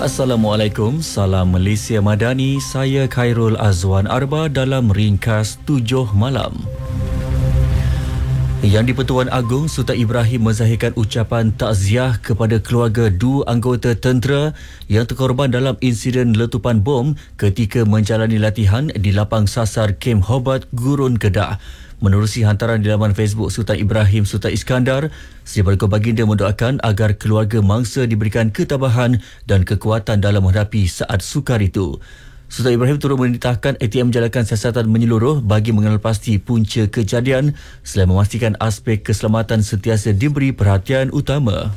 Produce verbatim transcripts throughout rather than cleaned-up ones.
Assalamualaikum, salam Malaysia Madani. Saya Khairul Azwan Arba dalam Ringkas tujuh Malam. Yang di-Pertuan Agong, Sultan Ibrahim menzahirkan ucapan takziah kepada keluarga dua anggota tentera yang terkorban dalam insiden letupan bom ketika menjalani latihan di lapang sasar Kem Hobart, Gurun, Kedah. Menerusi hantaran di laman Facebook Sultan Ibrahim Sultan Iskandar, Sebagai Baginda mendoakan agar keluarga mangsa diberikan ketabahan dan kekuatan dalam menghadapi saat sukar itu. Sultan Ibrahim turut memerintahkan A T M menjalankan siasatan menyeluruh bagi mengenal pasti punca kejadian selain memastikan aspek keselamatan sentiasa diberi perhatian utama.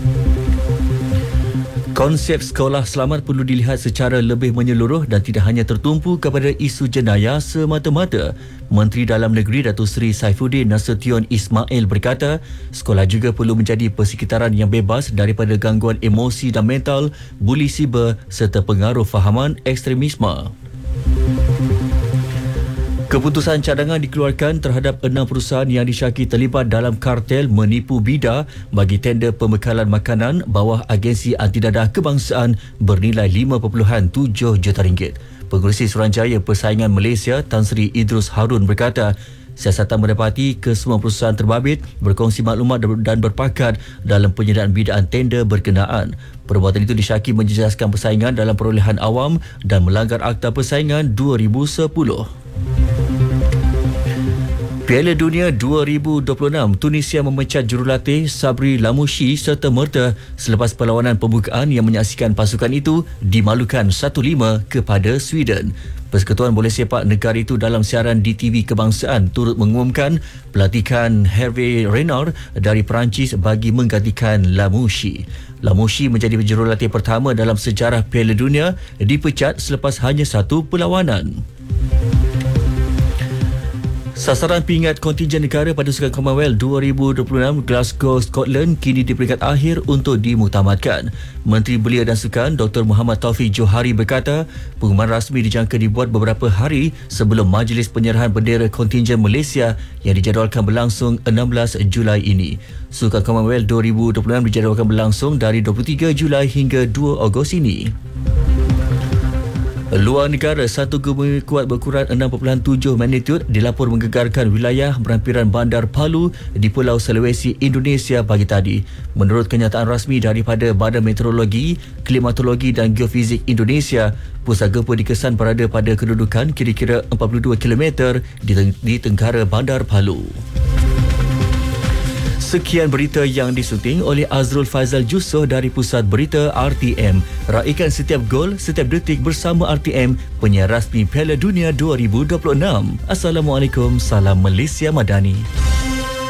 Konsep sekolah selamat perlu dilihat secara lebih menyeluruh dan tidak hanya tertumpu kepada isu jenayah semata-mata. Menteri Dalam Negeri Datuk Seri Saifuddin Nasution Ismail berkata, sekolah juga perlu menjadi persekitaran yang bebas daripada gangguan emosi dan mental, buli siber serta pengaruh fahaman ekstremisme. Keputusan cadangan dikeluarkan terhadap enam perusahaan yang disyaki terlibat dalam kartel menipu bidar bagi tender pembekalan makanan bawah agensi antidadah kebangsaan bernilai lima perpuluhan tujuh juta ringgit. Pengerusi Suruhanjaya Persaingan Malaysia Tan Sri Idrus Harun berkata, siasatan mendapati kesemua perusahaan terbabit berkongsi maklumat dan berpakat dalam penyediaan bidaan tender berkenaan. Perbuatan itu disyaki menjejaskan persaingan dalam perolehan awam dan melanggar Akta Persaingan dua ribu sepuluh. Piala Dunia dua ribu dua puluh enam, Tunisia memecat jurulatih Sabri Lamouchi serta merta selepas perlawanan pembukaan yang menyaksikan pasukan itu dimalukan satu lima kepada Sweden. Persekutuan Bola Sepak negara itu dalam siaran D T V kebangsaan turut mengumumkan pelantikan Hervé Renard dari Perancis bagi menggantikan Lamouchi. Lamouchi menjadi jurulatih pertama dalam sejarah Piala Dunia dipecat selepas hanya satu perlawanan. Sasaran pingat kontingen negara pada Sukan Commonwealth dua ribu dua puluh enam Glasgow, Scotland kini di peringkat akhir untuk dimuktamadkan. Menteri Belia dan Sukan Doktor Muhammad Taufik Johari berkata, pengumuman rasmi dijangka dibuat beberapa hari sebelum majlis penyerahan bendera kontingen Malaysia yang dijadualkan berlangsung enam belas Julai ini. Sukan Commonwealth dua ribu dua puluh enam dijadualkan berlangsung dari dua puluh tiga Julai hingga dua Ogos ini. Luar negara, satu gempa kuat berkurang enam perpuluhan tujuh magnitud dilaporkan menggegarkan wilayah berhampiran bandar Palu di Pulau Sulawesi, Indonesia pagi tadi. Menurut kenyataan rasmi daripada Badan Meteorologi, Klimatologi dan Geofizik Indonesia, pusat gempa dikesan berada pada kedudukan kira-kira empat puluh dua kilometer di, teng- di tenggara bandar Palu. Sekian berita yang disunting oleh Azrul Faizal Jusoh dari Pusat Berita R T M. Raikan setiap gol, setiap detik bersama R T M, penyiar rasmi Piala Dunia dua ribu dua puluh enam. Assalamualaikum, salam Malaysia Madani.